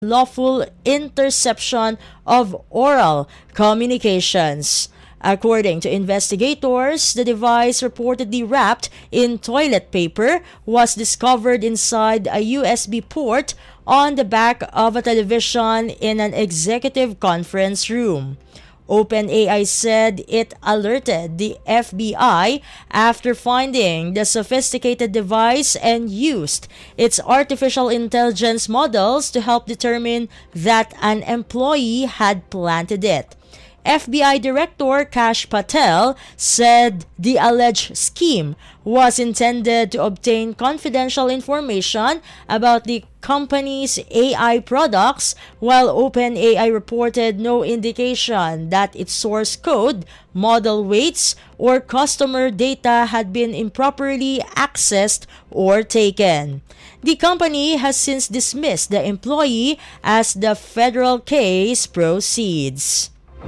lawful interception of oral communications. According to investigators, the device reportedly wrapped in toilet paper was discovered inside a USB port on the back of a television in an executive conference room. OpenAI said it alerted the FBI after finding the sophisticated device and used its artificial intelligence models to help determine that an employee had planted it. FBI Director Kash Patel said the alleged scheme was intended to obtain confidential information about the company's AI products, while OpenAI reported no indication that its source code, model weights, or customer data had been improperly accessed or taken. The company has since dismissed the employee as the federal case proceeds.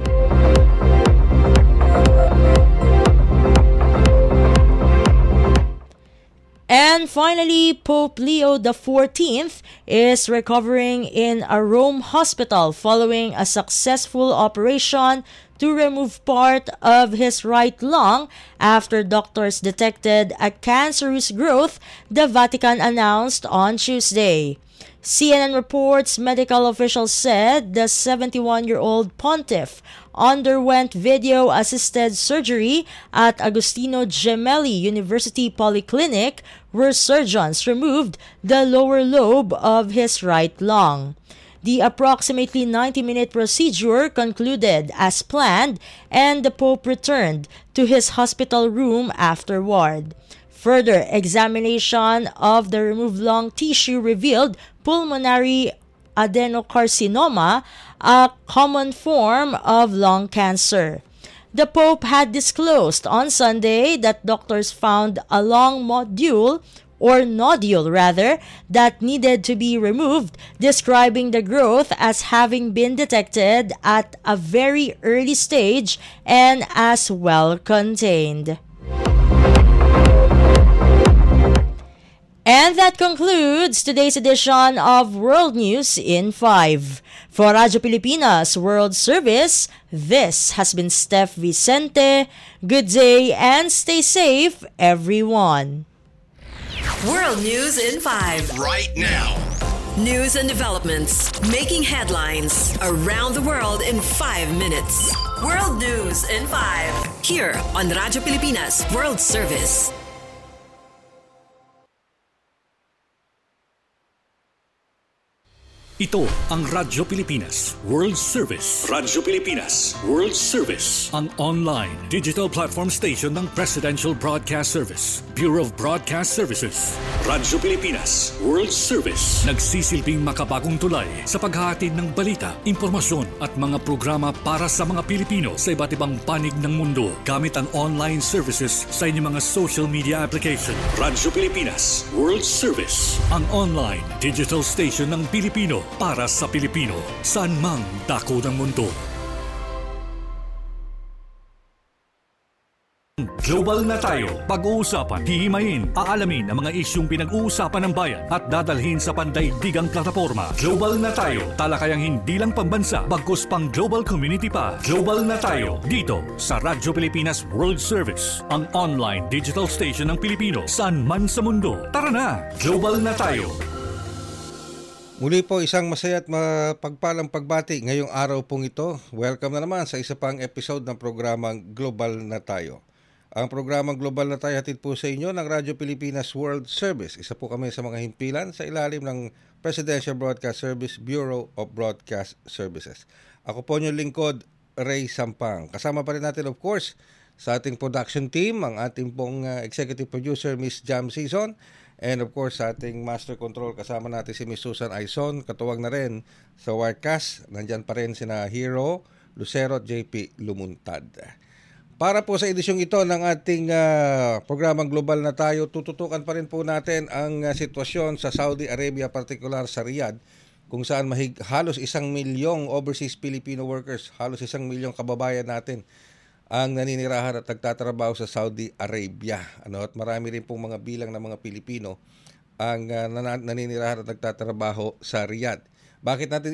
And finally, Pope Leo XIV is recovering in a Rome hospital following a successful operation to remove part of his right lung after doctors detected a cancerous growth, the Vatican announced on Tuesday. CNN reports medical officials said the 71-year-old pontiff underwent video-assisted surgery at Agostino Gemelli University Polyclinic, where surgeons removed the lower lobe of his right lung. The approximately 90-minute procedure concluded as planned, and the Pope returned to his hospital room afterward. Further examination of the removed lung tissue revealed pulmonary adenocarcinoma, a common form of lung cancer. The Pope had disclosed on Sunday that doctors found a lung nodule that needed to be removed, describing the growth as having been detected at a very early stage and as well contained. And that concludes today's edition of World News in 5. For Radyo Pilipinas World Service, this has been Steph Vicente. Good day and stay safe, everyone. World News in 5. Right now. News and developments making headlines around the world in 5 minutes. World News in 5. Here on Radyo Pilipinas World Service. Ito ang Radyo Pilipinas World Service. Radyo Pilipinas World Service. Ang online digital platform station ng Presidential Broadcast Service, Bureau of Broadcast Services. Radyo Pilipinas World Service. Nagsisilbing makabagong tulay sa paghahatid ng balita, impormasyon at mga programa para sa mga Pilipino sa iba't ibang panig ng mundo gamit ang online services sa inyong mga social media application. Radyo Pilipinas World Service. Ang online digital station ng Pilipino para sa Pilipino, saan mang dako ng mundo. Global na tayo. Pag-uusapan, hihimayin, aalamin ang mga isyung pinag-uusapan ng bayan at dadalhin sa pandaigdigang plataforma. Global na tayo. Talakayang hindi lang pambansa, bagkus pang global community pa. Global na tayo. Dito sa Radyo Pilipinas World Service, ang online digital station ng Pilipino, saan man sa mundo. Tara na! Global na tayo. Muli po isang masaya at mapagpalang pagbati ngayong araw pong ito. Welcome na naman sa isa pang episode ng programang Global na Tayo. Ang programang Global na Tayo hatid po sa inyo ng Radyo Pilipinas World Service. Isa po kami sa mga himpilan sa ilalim ng Presidential Broadcast Service, Bureau of Broadcast Services. Ako po niyong lingkod, Ray Sampang. Kasama pa rin natin of course sa ating production team, ang ating pong executive producer, Miss Jam Season. And of course, sa ating master control, kasama natin si Miss Susan Aizon. Katuwag na rin sa Wirecast. Nandyan pa rin sina Hero, Lucero at JP Lumuntad. Para po sa edisyong ito ng ating programang Global na Tayo, tututukan pa rin po natin ang sitwasyon sa Saudi Arabia, partikular sa Riyadh, kung saan halos 1 milyong overseas Filipino workers, halos 1 milyong kababayan natin ang naninirahan at nagtatrabaho sa Saudi Arabia. At marami rin pong mga bilang ng mga Pilipino ang naninirahan at nagtatrabaho sa Riyadh. Bakit natin